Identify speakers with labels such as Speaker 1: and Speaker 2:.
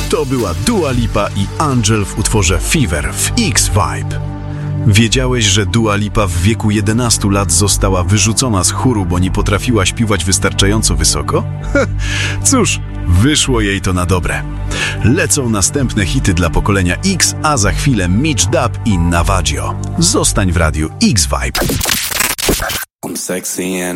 Speaker 1: To była Dua Lipa i Angel w utworze Fever w X-Vibe. Wiedziałeś, że Dua Lipa w wieku 11 lat została wyrzucona z chóru, bo nie potrafiła śpiewać wystarczająco wysoko? Cóż, wyszło jej to na dobre. Lecą następne hity dla pokolenia X, a za chwilę Mitch Dub i Navajo. Zostań w radiu X-Vibe.
Speaker 2: I'm sexy and